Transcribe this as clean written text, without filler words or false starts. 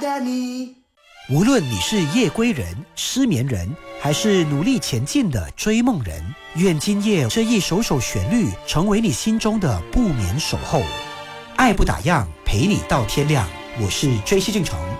的你。 无论你是夜归人、失眠人，还是努力前进的追梦人，愿今夜这一首首旋律成为你心中的不眠守候。爱不打烊，陪你到天亮。我是追西进城。